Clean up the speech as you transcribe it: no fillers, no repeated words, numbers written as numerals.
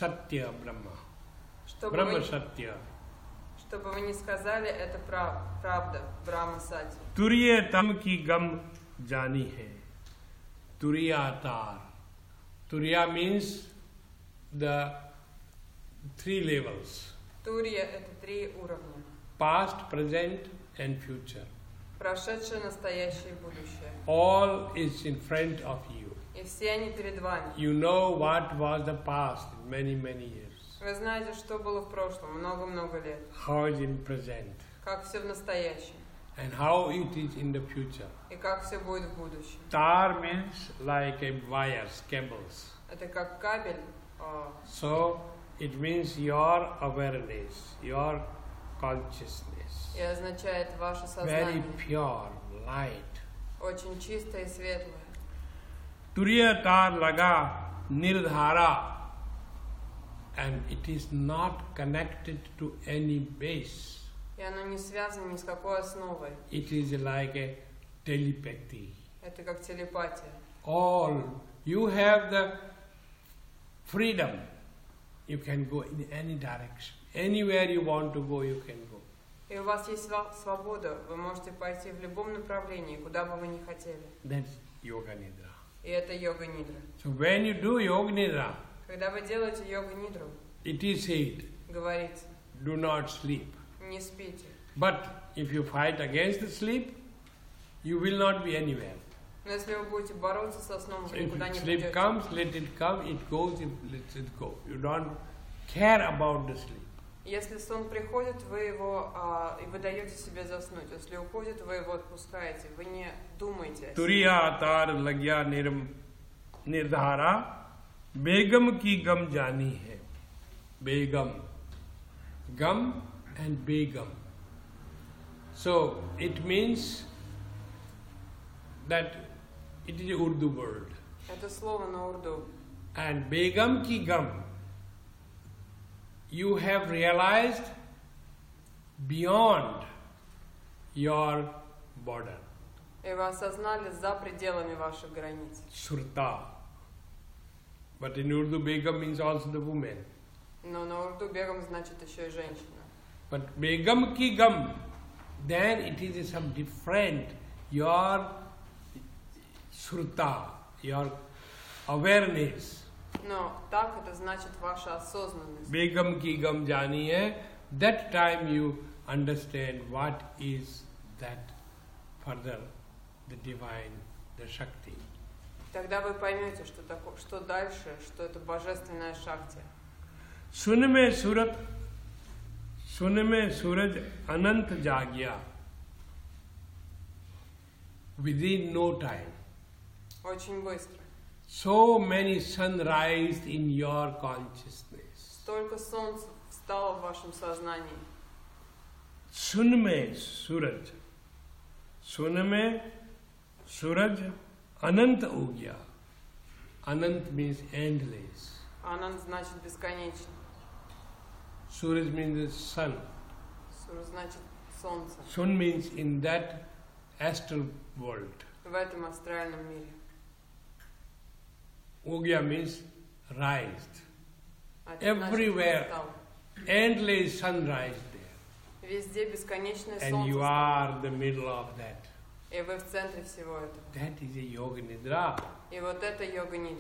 Satya Brahma. Чтобы Brahma вы, Satya. чтобы вы не сказали, это правда, Брахма Сати. Turiya tam ki gam jani hai. Turiya tar. Turiya means the three levels. Турья — это 3 уровня. Past, present and future. Прошедшее, настоящее и будущее. All is in front of you. И все они перед вами. You know what was the past many years. Вы знаете, что было в прошлом много-много лет. How is in present. Как все в настоящем. And how it is in the future. И как все будет в будущем. Tar means like a wires, cables. Это как кабель. So it means your awareness, your consciousness. И означает ваше Very сознание. pure, light. Очень чистое и светлое. Turiya tar laga nirdhara. And it is not connected to any base. И оно не связано ни с какой основой. It is like a telepathy. Это как телепатия. All you have the freedom. You can go in any direction. Anywhere you want to go, you can go. И у вас есть свобода. Вы можете пойти в любом направлении, куда бы вы ни хотели. That's yoga nidra. И это йога-нидра. So when you do yoga nidra, Когда вы делаете йога-нидру, it is said, говорится, do not sleep. не спите. But if you fight against the sleep, you will not be anywhere. Но если вы будете бороться со сном, So вы никуда if не sleep придете. comes, let it come. It goes, let it go. You don't care about the sleep. Если сон приходит, вы его и вы даете себе заснуть. Если уходит, вы его отпускаете. Вы не думаете о себе. Turiya tar lagya nirdhara. Begum ki gam jani hai. Begum. Gum and begum. So it means that it is a Urdu word. Это слово на урду. And begum ki gum. You have realized beyond your border. И вы осознали за пределами ваших границ. Surta. But in Urdu, Begum means also the woman. Но на урду бегом значит еще и женщина. But Begum ki gum, then it is some different. Your surta, your awareness. Но так это значит ваша осознанность. Begum ki gum jani hai. That time you understand what is that further, the divine, the Shakti. Тогда вы поймете, что дальше, что это божественная шакти. सुन में सूरज अनंत जाग्या. Within no time. Очень быстро. So many sunrise in your consciousness. Столько солнца встало в вашем сознании. सुन में सूरज अनंत हो गया. Anant means endless. Ананд значит бесконечно. Suraj means the sun. Сура значит солнце. Sun means in that astral world. В этом астральном мире. Ogya means rised. А это значит, Everywhere. встал. Endless sunrise there. Везде бесконечное And солнце. you встало. are the middle of that. И вы в центре всего этого. That is a yoga nidra. И вот это йога-нидра.